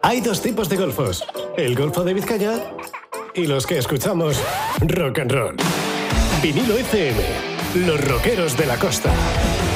Hay dos tipos de golfos. El Golfo de Vizcaya y los que escuchamos rock and roll. Vinilo FM, los rockeros de la costa.